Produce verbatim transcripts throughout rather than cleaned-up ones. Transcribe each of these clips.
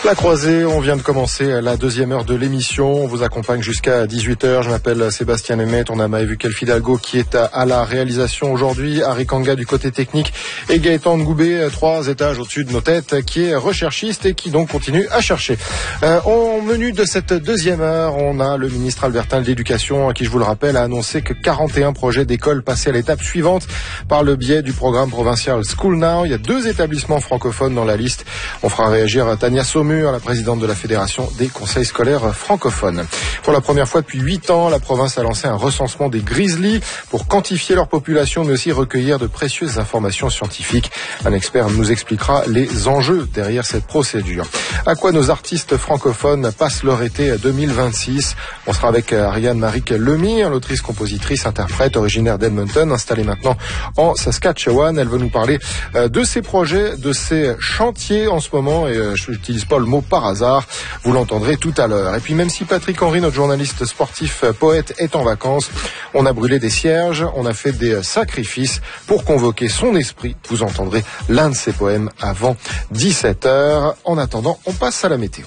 La croisée, on vient de commencer la deuxième heure de l'émission. On vous accompagne jusqu'à dix-huit heures. Je m'appelle Sébastien Lemaitre. On a Maëvu Fidalgo qui est à, à la réalisation aujourd'hui. Harry Kanga du côté technique et Gaëtan Ngoubé, trois étages au-dessus de nos têtes, qui est recherchiste et qui donc continue à chercher. Euh, au menu de cette deuxième heure, on a le ministre albertain de l'Éducation qui, je vous le rappelle, a annoncé que quarante et un projets d'écoles passaient à l'étape suivante par le biais du programme provincial School Now. Il y a deux établissements francophones dans la liste. On fera réagir Tania Saumur, la présidente de la Fédération des conseils scolaires francophones. Pour la première fois depuis huit ans, la province a lancé un recensement des grizzlies pour quantifier leur population, mais aussi recueillir de précieuses informations scientifiques. Un expert nous expliquera les enjeux derrière cette procédure. À quoi nos artistes francophones passent leur été deux mille vingt-six? On sera avec Ariane Maric Lemire, l'autrice, compositrice, interprète originaire d'Edmonton, installée maintenant en Saskatchewan. Elle veut nous parler de ses projets, de ses chantiers en ce moment, et je n'utilise pas le mot par hasard, vous l'entendrez tout à l'heure. Et puis même si Patrick Henry, notre journaliste sportif poète, est en vacances, on a brûlé des cierges, on a fait des sacrifices pour convoquer son esprit. Vous entendrez l'un de ses poèmes avant dix-sept heures. En attendant, on passe à la météo.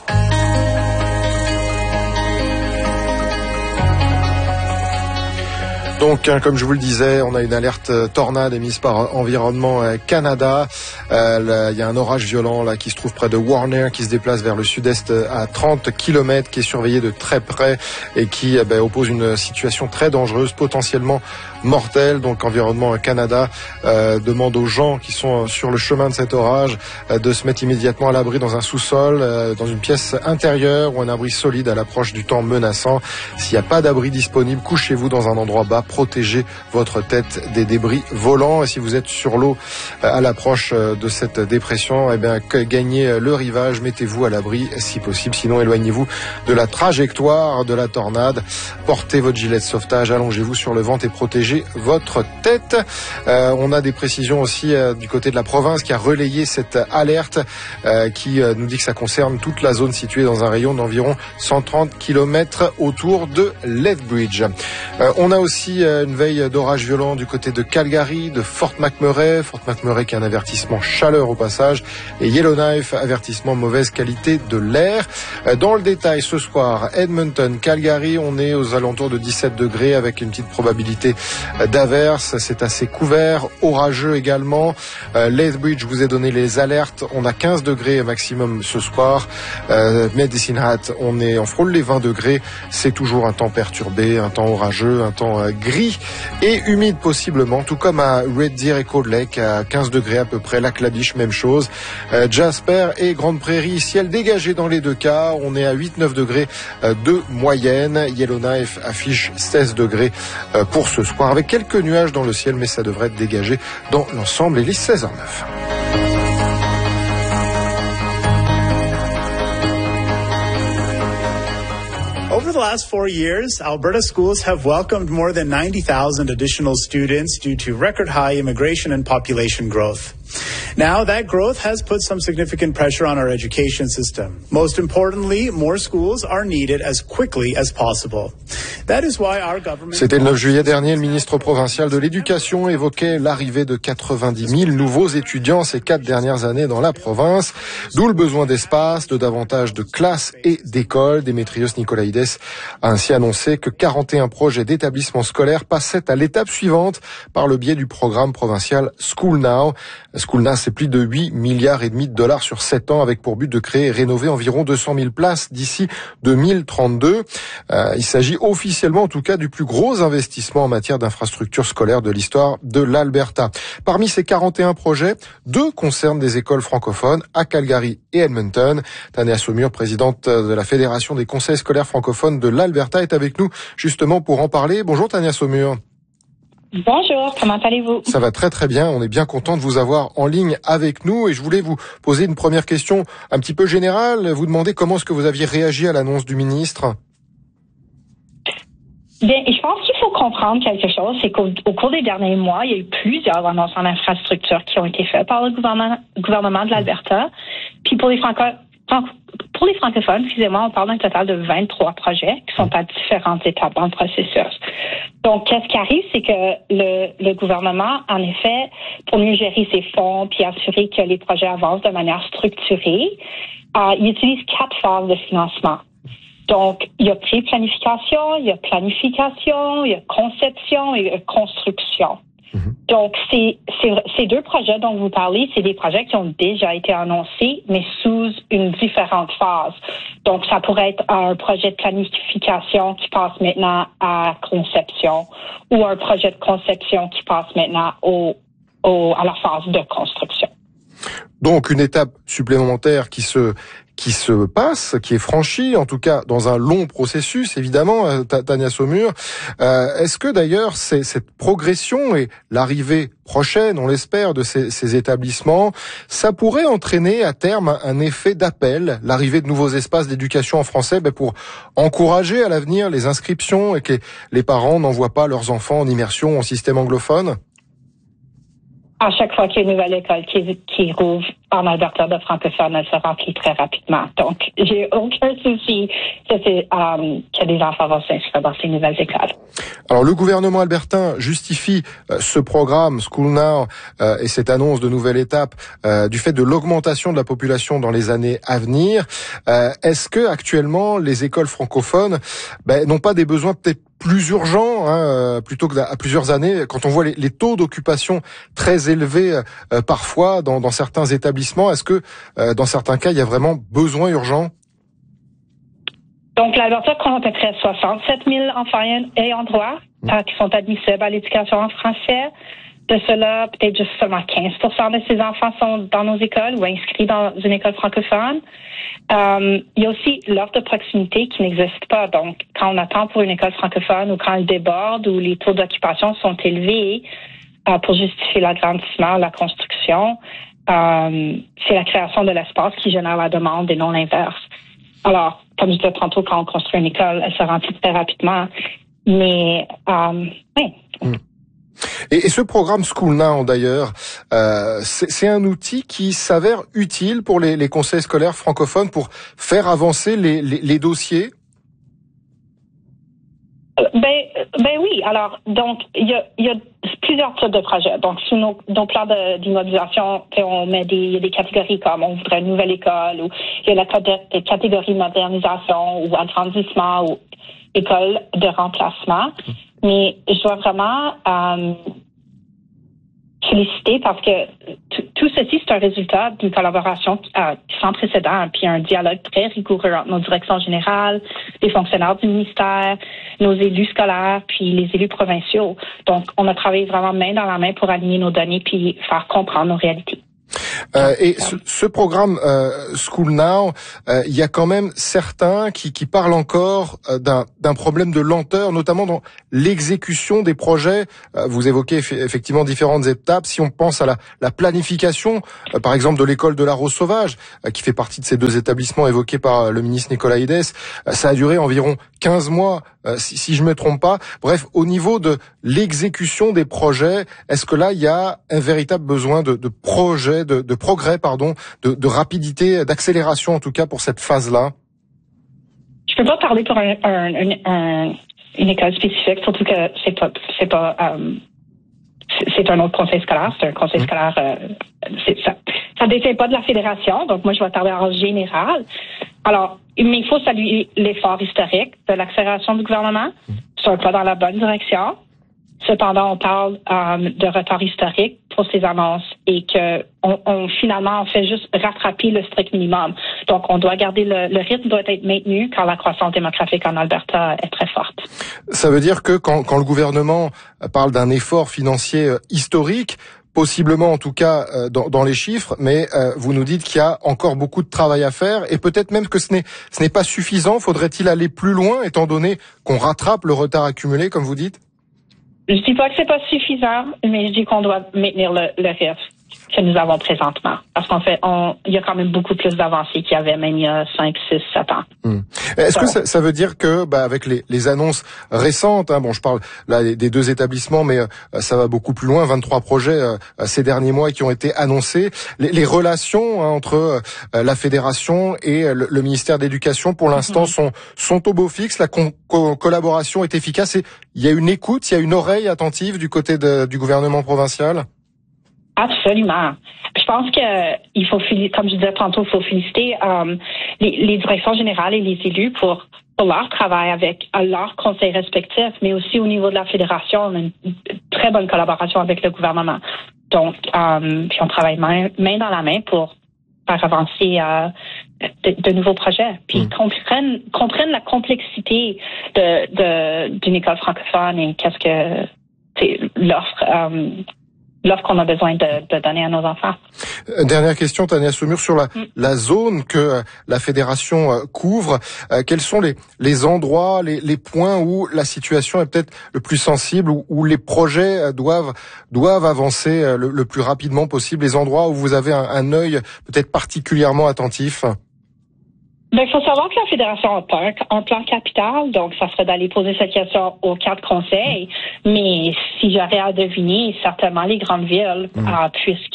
Donc, comme je vous le disais, on a une alerte tornade émise par Environnement Canada. Euh, il y a un orage violent là qui se trouve près de Warner, qui se déplace vers le sud-est à trente kilomètres, qui est surveillé de très près et qui eh ben, oppose une situation très dangereuse, potentiellement mortelle. Donc, Environnement Canada euh, demande aux gens qui sont sur le chemin de cet orage euh, de se mettre immédiatement à l'abri dans un sous-sol, euh, dans une pièce intérieure ou un abri solide à l'approche du temps menaçant. S'il n'y a pas d'abri disponible, couchez-vous dans un endroit bas. Protégez votre tête des débris volants. Et si vous êtes sur l'eau à l'approche de cette dépression, eh bien, gagnez le rivage, mettez-vous à l'abri si possible. Sinon, éloignez-vous de la trajectoire de la tornade. Portez votre gilet de sauvetage, allongez-vous sur le ventre et protégez votre tête. Euh, on a des précisions aussi euh, du côté de la province qui a relayé cette alerte euh, qui euh, nous dit que ça concerne toute la zone située dans un rayon d'environ cent trente kilomètres autour de Lethbridge. Euh, on a aussi une veille d'orage violent du côté de Calgary, de Fort McMurray. Fort McMurray qui a un avertissement chaleur au passage. Et Yellowknife, avertissement mauvaise qualité de l'air. Dans le détail, ce soir, Edmonton, Calgary, on est aux alentours de dix-sept degrés avec une petite probabilité d'averse. C'est assez couvert, orageux également. Lethbridge, je vous ai donné les alertes. On a quinze degrés maximum ce soir. Medicine Hat, on est, on frôle les vingt degrés. C'est toujours un temps perturbé, un temps orageux, un temps gris et humide possiblement, tout comme à Red Deer et Cold Lake à quinze degrés à peu près, Lac La Biche même chose, euh, Jasper et Grande Prairie, ciel dégagé dans les deux cas, on est à huit neuf degrés euh, de moyenne. Yellowknife affiche seize degrés euh, pour ce soir avec quelques nuages dans le ciel, mais ça devrait être dégagé dans l'ensemble. Il est seize heures neuf. Over the last four years, Alberta schools have welcomed more than ninety thousand additional students due to record high immigration and population growth. Now, that growth has put some significant pressure on our education system. Most importantly, more schools are needed as quickly as possible. That is why our government... C'était le neuf juillet dernier, le ministre provincial de l'Éducation évoquait l'arrivée de quatre-vingt-dix mille nouveaux étudiants ces quatre dernières années dans la province, d'où le besoin d'espace, de davantage de classes et d'écoles. Démétrios Nicolaides a ainsi annoncé que quarante et un projets d'établissements scolaires passaient à l'étape suivante par le biais du programme provincial School Now. School Now, c'est plus de huit milliards et demi de dollars sur sept ans avec pour but de créer et rénover environ deux cent mille places d'ici deux mille trente-deux. Euh, il s'agit officiellement, en tout cas, du plus gros investissement en matière d'infrastructures scolaires de l'histoire de l'Alberta. Parmi ces quarante et un projets, deux concernent des écoles francophones à Calgary et Edmonton. Tania Saumur, présidente de la Fédération des conseils scolaires francophones de l'Alberta, est avec nous justement pour en parler. Bonjour Tania Saumur. Bonjour, comment allez-vous? Ça va très très bien, on est bien content de vous avoir en ligne avec nous et je voulais vous poser une première question un petit peu générale, vous demander comment est-ce que vous aviez réagi à l'annonce du ministre? Bien, je pense qu'il faut comprendre quelque chose, c'est qu'au au cours des derniers mois, il y a eu plusieurs annonces en infrastructure qui ont été faites par le gouvernement, gouvernement de l'Alberta. Puis pour les franco, pour les francophones, excusez-moi, on parle d'un total de vingt-trois projets qui sont à différentes étapes dans le processus. Donc, qu'est-ce qui arrive, c'est que le, le gouvernement, en effet, pour mieux gérer ses fonds puis assurer que les projets avancent de manière structurée, euh, il utilise quatre phases de financement. Donc, il y a pré-planification, il y a planification, il y a conception et il y a construction. Mm-hmm. Donc, c'est, c'est, ces deux projets dont vous parlez, c'est des projets qui ont déjà été annoncés, mais sous une différente phase. Donc, ça pourrait être un projet de planification qui passe maintenant à conception ou un projet de conception qui passe maintenant au, au, à la phase de construction. Donc, une étape supplémentaire qui se qui se passe, qui est franchie, en tout cas dans un long processus, évidemment, Tania Saumur. Euh, est-ce que d'ailleurs c'est, cette progression et l'arrivée prochaine, on l'espère, de ces, ces établissements, ça pourrait entraîner à terme un, un effet d'appel, l'arrivée de nouveaux espaces d'éducation en français, ben pour encourager à l'avenir les inscriptions et que les, les parents n'envoient pas leurs enfants en immersion en système anglophone? À chaque fois qu'il y a une nouvelle école qui, qui rouvre en Alberta de francophone, elle se remplit très rapidement. Donc, j'ai aucun souci que, c'est, um, que les enfants vont s'inscrire dans ces nouvelles écoles. Alors, le gouvernement albertain justifie euh, ce programme School Now euh, et cette annonce de nouvelle étape euh, du fait de l'augmentation de la population dans les années à venir. Euh, est-ce que actuellement les écoles francophones ben, n'ont pas des besoins peut-être plus urgent, hein, plutôt que à plusieurs années, quand on voit les, les taux d'occupation très élevés euh, parfois dans, dans certains établissements, est-ce que euh, dans certains cas, il y a vraiment besoin urgent? Donc, l'Alberta compte à peu près soixante-sept mille enfants ayant droit mmh. euh, qui sont admissibles à l'éducation en français. De cela, peut-être juste seulement quinze pour cent de ces enfants sont dans nos écoles ou inscrits dans une école francophone. Euh, il y a aussi l'offre de proximité qui n'existe pas. Donc, quand on attend pour une école francophone ou quand elle déborde ou les taux d'occupation sont élevés euh, pour justifier l'agrandissement, la construction, euh, c'est la création de l'espace qui génère la demande et non l'inverse. Alors, comme je disais tantôt, quand on construit une école, elle se remplit très rapidement. Mais, euh, oui. Mmh. Et, et ce programme School Now, d'ailleurs, euh, c'est, c'est un outil qui s'avère utile pour les, les conseils scolaires francophones pour faire avancer les, les, les dossiers? Ben, ben oui. Alors, donc, il y a, il y a plusieurs types de projets. Donc, sur nos, nos plans de, d'immobilisation, on met des, des catégories comme on voudrait une nouvelle école, ou il y a la catégorie modernisation ou agrandissement ou école de remplacement. Mais je dois vraiment euh, féliciter parce que t- tout ceci, c'est un résultat d'une collaboration euh, sans précédent, puis un dialogue très rigoureux entre nos directions générales, les fonctionnaires du ministère, nos élus scolaires, puis les élus provinciaux. Donc, on a travaillé vraiment main dans la main pour aligner nos données puis faire comprendre nos réalités. Euh, et ce, ce programme euh, School Now, euh, il y a quand même certains qui, qui parlent encore euh, d'un, d'un problème de lenteur, notamment dans l'exécution des projets. Euh, vous évoquez eff- effectivement différentes étapes. Si on pense à la, la planification, euh, par exemple de l'école de la Rose Sauvage, euh, qui fait partie de ces deux établissements évoqués par euh, le ministre Nicolaides, euh, ça a duré environ quinze mois, euh, si, si je me trompe pas. Bref, au niveau de l'exécution des projets, est-ce que là il y a un véritable besoin de, de projets, de, de progrès, pardon, de, de rapidité, d'accélération en tout cas pour cette phase-là? Je peux pas parler pour un, un, un, un, une école spécifique, surtout que c'est pas, c'est pas, euh, c'est, c'est un autre conseil scolaire, c'est un conseil mmh. scolaire, euh, c'est, ça, ça dépend pas de la fédération, donc moi je vais parler en général. Alors, mais il faut saluer l'effort historique de l'accélération du gouvernement. C'est un pas dans la bonne direction. Cependant, on parle euh, de retard historique pour ces annonces et que on, on finalement on fait juste rattraper le strict minimum. Donc, on doit garder le, le rythme doit être maintenu quand la croissance démographique en Alberta est très forte. Ça veut dire que quand, quand le gouvernement parle d'un effort financier historique, possiblement en tout cas euh, dans, dans les chiffres, mais euh, vous nous dites qu'il y a encore beaucoup de travail à faire et peut-être même que ce n'est, ce n'est pas suffisant. Faudrait-il aller plus loin étant donné qu'on rattrape le retard accumulé, comme vous dites? Je dis pas que c'est pas suffisant, mais je dis qu'on doit maintenir le, le rythme. que nous avons présentement. Parce qu'en fait, on, il y a quand même beaucoup plus d'avancées qu'il y avait même il y a cinq, six, sept ans. Hum. Est-ce Donc, que ça, ça veut dire que, bah, avec les, les annonces récentes, hein, bon, je parle là des deux établissements, mais euh, ça va beaucoup plus loin, vingt-trois projets euh, ces derniers mois qui ont été annoncés, les, les relations hein, entre euh, la fédération et le, le ministère de l'Éducation, pour l'instant, mm-hmm. sont, sont au beau fixe, la con, co- collaboration est efficace et il y a une écoute, il y a une oreille attentive du côté de, du gouvernement provincial? Absolument. Je pense que il faut, comme je disais tantôt, il faut féliciter euh, les, les directions générales et les élus pour, pour leur travail avec leurs conseils respectifs, mais aussi au niveau de la fédération, on a une très bonne collaboration avec le gouvernement. Donc, euh, puis on travaille main, main dans la main pour faire avancer euh, de, de nouveaux projets, puis mmh. comprennent, comprennent la complexité de, de d'une école francophone et qu'est-ce que c'est l'offre. Euh, l'offre qu'on a besoin de, de donner à nos enfants. Dernière question, Tania Saumur, sur la, mm. la zone que la fédération couvre. Euh, quels sont les, les endroits, les, les points où la situation est peut-être le plus sensible, où, où les projets doivent, doivent avancer le, le plus rapidement possible, les endroits où vous avez un, un œil peut-être particulièrement attentif? Ben, il faut savoir que la Fédération a un, un plan capital, donc ça serait d'aller poser cette question aux quatre conseils. Mais si j'avais à deviner, certainement les grandes villes, mmh. euh, puisque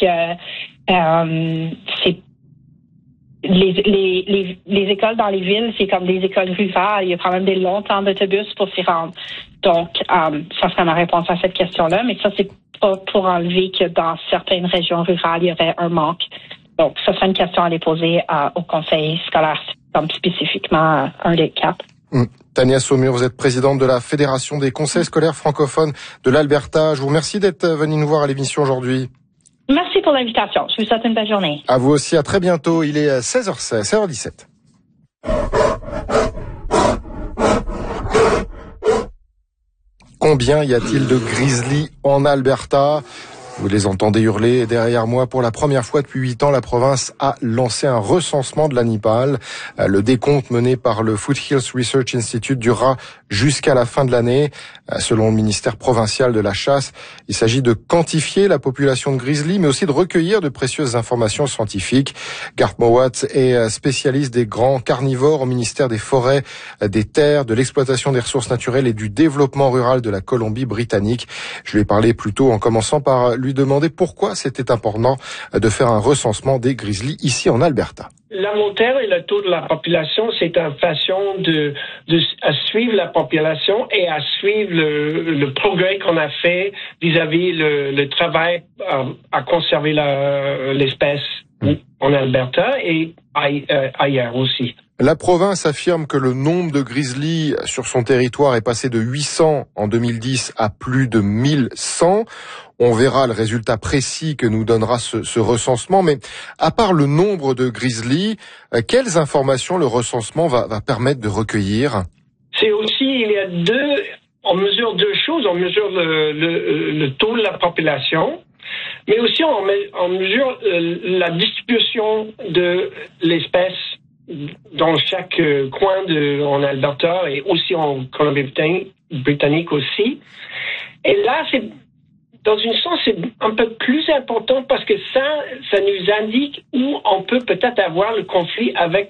euh, c'est les, les, les, les écoles dans les villes, c'est comme des écoles rurales. Il y a quand même des longs temps d'autobus pour s'y rendre. Donc, euh, ça serait ma réponse à cette question-là. Mais ça, c'est pas pour enlever que dans certaines régions rurales, il y aurait un manque. Donc, ça serait une question à aller poser euh, au conseil scolaire, comme spécifiquement euh, un des quatre. Mmh. Tania Saumur, vous êtes présidente de la Fédération des conseils scolaires francophones de l'Alberta. Je vous remercie d'être venue nous voir à l'émission aujourd'hui. Merci pour l'invitation. Je vous souhaite une belle journée. À vous aussi, à très bientôt. Il est seize heures seize, seize heures dix-sept. Combien y a-t-il de grizzlies en Alberta ? Vous les entendez hurler derrière moi. Pour la première fois depuis huit ans, la province a lancé un recensement de l'animal. Le décompte mené par le Foothills Research Institute durera jusqu'à la fin de l'année. Selon le ministère provincial de la Chasse, il s'agit de quantifier la population de grizzlies, mais aussi de recueillir de précieuses informations scientifiques. Garth Mowat est spécialiste des grands carnivores au ministère des Forêts, des Terres, de l'exploitation des ressources naturelles et du développement rural de la Colombie-Britannique. Je lui ai parlé plus tôt en commençant par lui demander pourquoi c'était important de faire un recensement des grizzlies ici en Alberta. L'inventaire et le taux de la population, c'est une façon de, de à suivre la population et à suivre le, le progrès qu'on a fait vis-à-vis le, le travail à, à conserver la, l'espèce mmh. en Alberta et ailleurs aussi. La province affirme que le nombre de grizzlies sur son territoire est passé de huit cents en deux mille dix à plus de mille cent. On verra le résultat précis que nous donnera ce, ce recensement. Mais à part le nombre de grizzlies, quelles informations le recensement va, va permettre de recueillir? C'est aussi, il y a deux, on mesure deux choses. On mesure le, le, le taux de la population, mais aussi on, on mesure la distribution de l'espèce dans chaque coin de, en Alberta et aussi en Colombie-Britannique aussi. Et là, c'est, dans une sens, c'est un peu plus important parce que ça, ça nous indique où on peut peut-être avoir le conflit avec